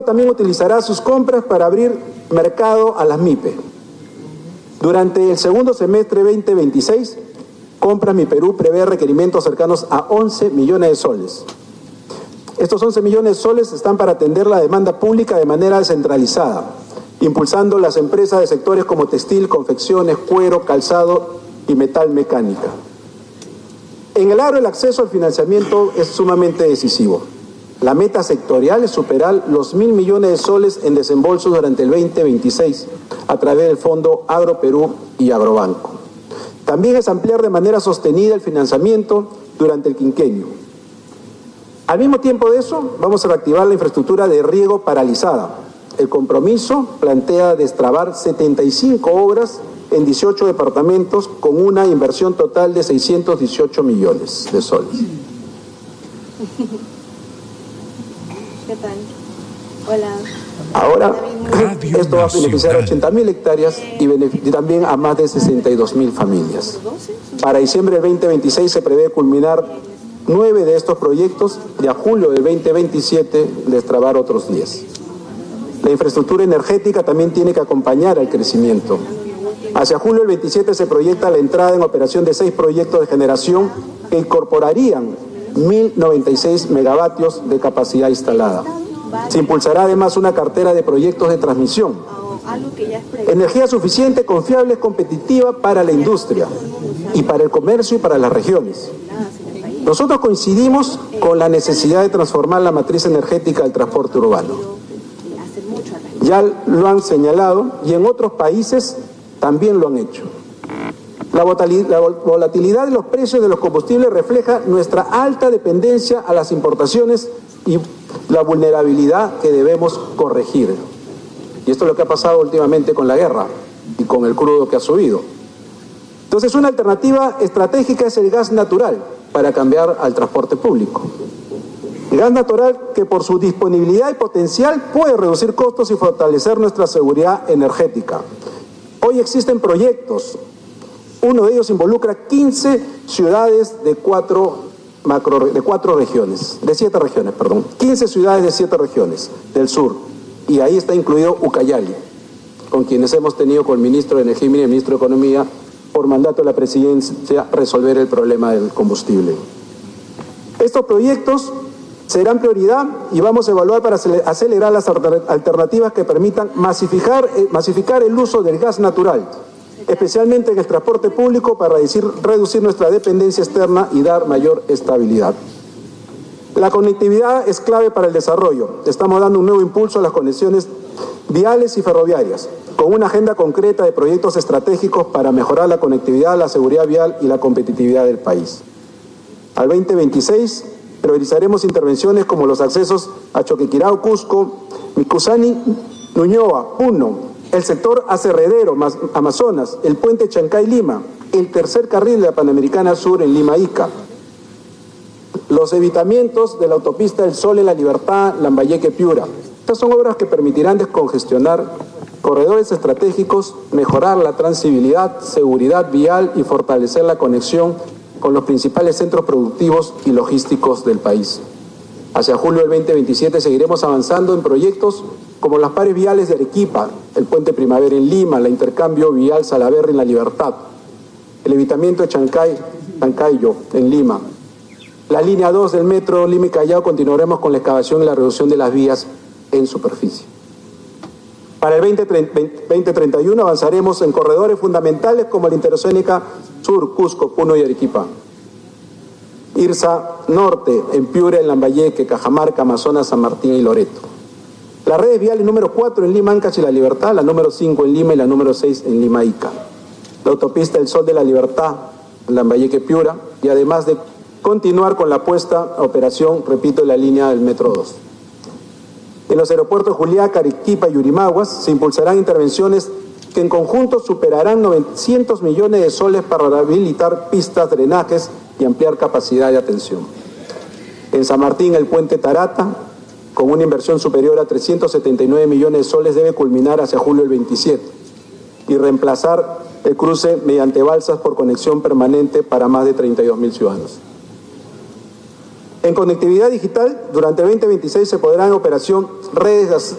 También utilizará sus compras para abrir mercado a las MIPE. Durante el segundo semestre 2026, Compras Mi Perú prevé requerimientos cercanos a 11 millones de soles. Estos 11 millones de soles están para atender la demanda pública de manera descentralizada, impulsando las empresas de sectores como textil, confecciones, cuero, calzado y metal mecánica. En el agro el acceso al financiamiento es sumamente decisivo. La meta sectorial es superar los 1.000 millones de soles en desembolsos durante el 2026 a través del Fondo Agro Perú y Agrobanco. También es ampliar de manera sostenida el financiamiento durante el quinquenio. Al mismo tiempo de eso, vamos a reactivar la infraestructura de riego paralizada. El compromiso plantea destrabar 75 obras en 18 departamentos con una inversión total de 618 millones de soles. ¿Qué tal? Hola. Ahora, esto va a beneficiar a 80.000 hectáreas y también a más de 62.000 familias. Para diciembre del 2026 se prevé culminar 9 de estos proyectos y a julio del 2027 destrabar otros 10. La infraestructura energética también tiene que acompañar al crecimiento. Hacia julio del 27 se proyecta la entrada en operación de 6 proyectos de generación que incorporarían 1.096 megavatios de capacidad instalada. Se impulsará además una cartera de proyectos de transmisión. Energía suficiente, confiable, competitiva para la industria y para el comercio y para las regiones. Nosotros coincidimos con la necesidad de transformar la matriz energética del transporte urbano. Ya lo han señalado y en otros países también lo han hecho. La volatilidad de los precios de los combustibles refleja nuestra alta dependencia a las importaciones y la vulnerabilidad que debemos corregir. Y esto es lo que ha pasado últimamente con la guerra y con el crudo que ha subido. Entonces, una alternativa estratégica es el gas natural para cambiar al transporte público. El gas natural que por su disponibilidad y potencial puede reducir costos y fortalecer nuestra seguridad energética. Hoy existen proyectos. Uno de ellos involucra 15 ciudades de 7 regiones, 15 ciudades de 7 regiones del sur. Y ahí está incluido Ucayali, con quienes hemos tenido con el ministro de Energía y el ministro de Economía, por mandato de la presidencia, resolver el problema del combustible. Estos proyectos serán prioridad y vamos a evaluar para acelerar las alternativas que permitan masificar el uso del gas natural, especialmente en el transporte público, para reducir nuestra dependencia externa y dar mayor estabilidad. La conectividad es clave para el desarrollo. Estamos dando un nuevo impulso a las conexiones viales y ferroviarias, con una agenda concreta de proyectos estratégicos para mejorar la conectividad, la seguridad vial y la competitividad del país. Al 2026 priorizaremos intervenciones como los accesos a Choquequirao, Cusco, Micusani, Ñuñoa, Puno, el sector aserredero, Amazonas, el puente Chancay-Lima, el tercer carril de la Panamericana Sur en Lima-Ica, los evitamientos de la autopista del Sol en La Libertad, Lambayeque-Piura. Estas son obras que permitirán descongestionar corredores estratégicos, mejorar la transibilidad, seguridad vial y fortalecer la conexión con los principales centros productivos y logísticos del país. Hacia julio del 2027 seguiremos avanzando en proyectos como las pares viales de Arequipa, el puente Primavera en Lima, el intercambio vial Salaverry en La Libertad, el evitamiento de Chancayo en Lima. La línea 2 del metro Lima y Callao, continuaremos con la excavación y la reducción de las vías en superficie. Para el 2031 avanzaremos en corredores fundamentales como la Interoceánica Sur, Cusco, Puno y Arequipa. IRSA Norte, en Piura, en Lambayeque, Cajamarca, Amazonas, San Martín y Loreto. Las redes viales número 4 en Lima, Ancash y La Libertad, la número 5 en Lima y la número 6 en Lima, Ica. La autopista El Sol de La Libertad, en Lambayeque, Piura, y además de continuar con la puesta a operación, repito, la línea del Metro 2. En los aeropuertos Juliaca, Arequipa y Yurimaguas se impulsarán intervenciones que en conjunto superarán 900 millones de soles para rehabilitar pistas, drenajes y ampliar capacidad de atención. En San Martín, el puente Tarata, con una inversión superior a 379 millones de soles, debe culminar hacia julio del 27 y reemplazar el cruce mediante balsas por conexión permanente para más de 32.000 ciudadanos. En conectividad digital, durante el 2026 se pondrán en operación redes